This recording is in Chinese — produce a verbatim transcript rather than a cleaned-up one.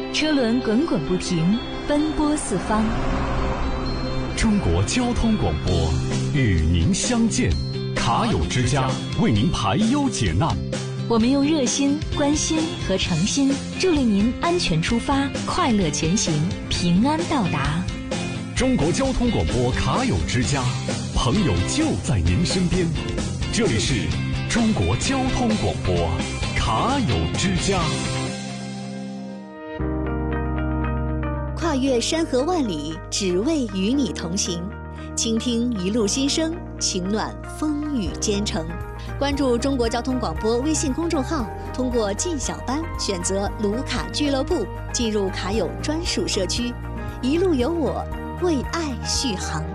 车轮滚滚不停，奔波四方。 中国交通广播与您相见，卡友之家为您排忧解难。 我们用热心、关心和诚心，助力您安全出发，快乐前行，平安到达。 中国交通广播卡友之家，朋友就在您身边。这里是中国交通广播卡友之家。 跨越山河万里，只为与你同行。倾听一路心声，情暖风雨兼程。关注中国交通广播微信公众号，通过进小班选择卢卡俱乐部，进入卡友专属社区，一路有我，为爱续航。